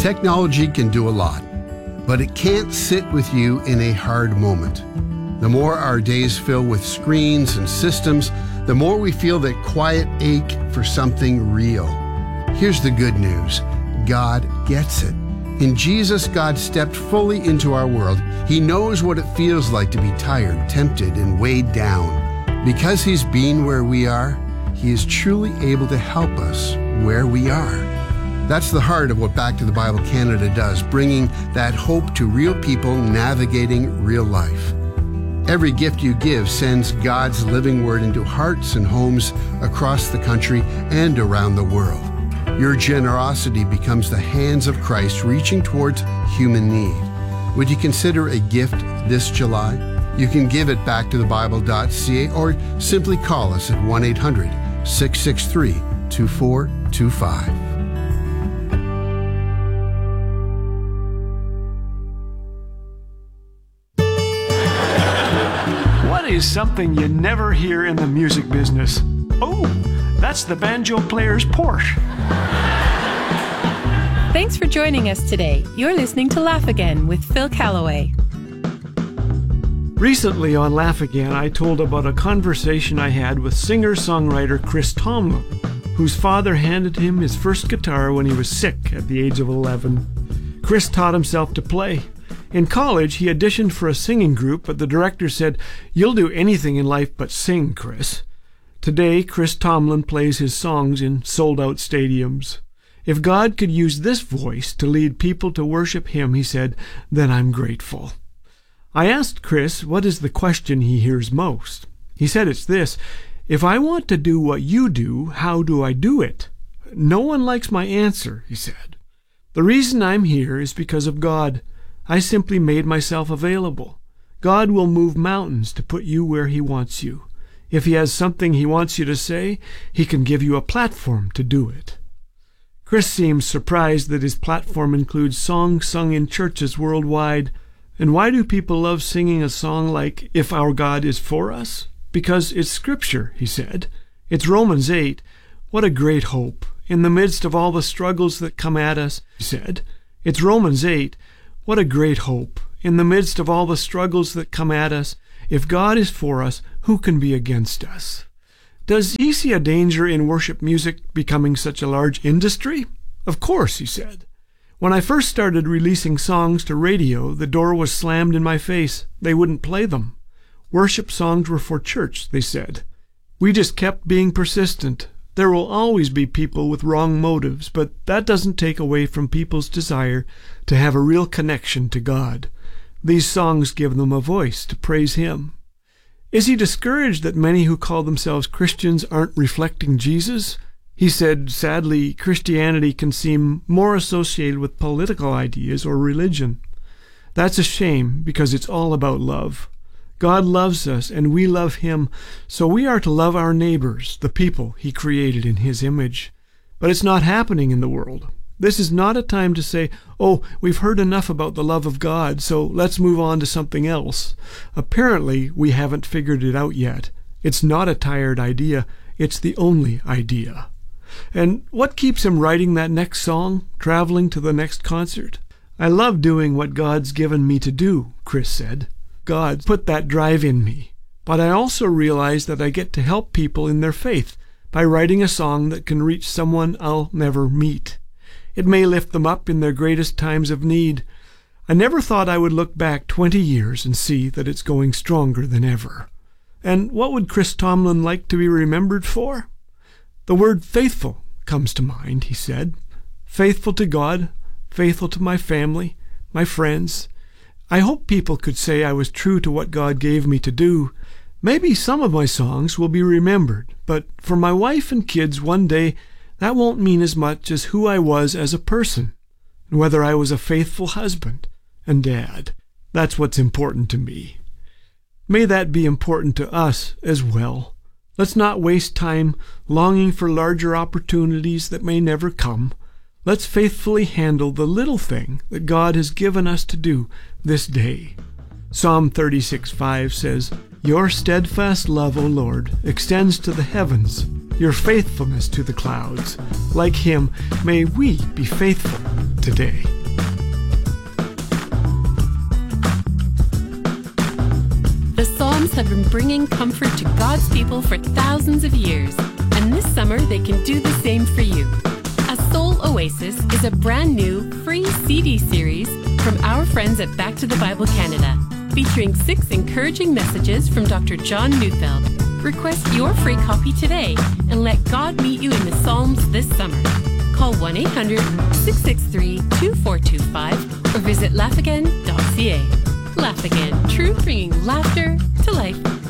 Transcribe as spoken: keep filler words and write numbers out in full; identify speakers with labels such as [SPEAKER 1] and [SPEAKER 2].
[SPEAKER 1] Technology can do a lot, but it can't sit with you in a hard moment. The more our days fill with screens and systems, the more we feel that quiet ache for something real. Here's the good news. God gets it. In Jesus, God stepped fully into our world. He knows what it feels like to be tired, tempted, and weighed down. Because He's been where we are, He is truly able to help us where we are. That's the heart of what Back to the Bible Canada does, bringing that hope to real people navigating real life. Every gift you give sends God's living word into hearts and homes across the country and around the world. Your generosity becomes the hands of Christ reaching towards human need. Would you consider a gift this July? You can give at back to the bible dot c a or simply call us at one eight hundred, six six three, two four two five.
[SPEAKER 2] What is something you never hear in the music business? Oh, that's the banjo player's Porsche.
[SPEAKER 3] Thanks for joining us today. You're listening to Laugh Again with Phil Callaway.
[SPEAKER 2] Recently on Laugh Again, I told about a conversation I had with singer-songwriter Chris Tomlin, whose father handed him his first guitar when he was sick at the age of eleven. Chris taught himself to play. In college, he auditioned for a singing group, but the director said, "You'll do anything in life but sing, Chris." Today, Chris Tomlin plays his songs in sold-out stadiums. If God could use this voice to lead people to worship Him, he said, then I'm grateful. I asked Chris what is the question he hears most. He said it's this: if I want to do what you do, how do I do it? No one likes my answer, he said. The reason I'm here is because of God. I simply made myself available. God will move mountains to put you where He wants you. If He has something He wants you to say, He can give you a platform to do it. Chris seems surprised that his platform includes songs sung in churches worldwide. And why do people love singing a song like "If Our God Is For Us"? Because it's Scripture, he said. It's Romans eight. What a great hope. In the midst of all the struggles that come at us, he said. It's Romans eight. What a great hope. In the midst of all the struggles that come at us, if God is for us, who can be against us? Does he see a danger in worship music becoming such a large industry? Of course, he said. When I first started releasing songs to radio, the door was slammed in my face. They wouldn't play them. Worship songs were for church, they said. We just kept being persistent. There will always be people with wrong motives, but that doesn't take away from people's desire to have a real connection to God. These songs give them a voice to praise Him. Is he discouraged that many who call themselves Christians aren't reflecting Jesus? He said, sadly, Christianity can seem more associated with political ideas or religion. That's a shame, because it's all about love. God loves us, and we love Him, so we are to love our neighbors, the people He created in His image. But it's not happening in the world. This is not a time to say, oh, we've heard enough about the love of God, so let's move on to something else. Apparently, we haven't figured it out yet. It's not a tired idea. It's the only idea. And what keeps him writing that next song, traveling to the next concert? I love doing what God's given me to do, Chris said. God put that drive in me. But I also realize that I get to help people in their faith by writing a song that can reach someone I'll never meet. It may lift them up in their greatest times of need. I never thought I would look back twenty years and see that it's going stronger than ever. And what would Chris Tomlin like to be remembered for? The word faithful comes to mind, he said. Faithful to God, faithful to my family, my friends. I hope people could say I was true to what God gave me to do. Maybe some of my songs will be remembered, but for my wife and kids one day, that won't mean as much as who I was as a person, and whether I was a faithful husband and dad. That's what's important to me. May that be important to us as well. Let's not waste time longing for larger opportunities that may never come. Let's faithfully handle the little thing that God has given us to do this day. Psalm thirty-six five says, Your steadfast love, O Lord, extends to the heavens, your faithfulness to the clouds. Like Him, may we be faithful today.
[SPEAKER 3] Psalms have been bringing comfort to God's people for thousands of years, and this summer they can do the same for you. A Soul Oasis is a brand new free C D series from our friends at Back to the Bible Canada, featuring six encouraging messages from Doctor John Neufeld. Request your free copy today and let God meet you in the Psalms this summer. Call one eight hundred, six six three, two four two five or visit laugh again dot c a. Laugh Again, truth bringing laughter to life.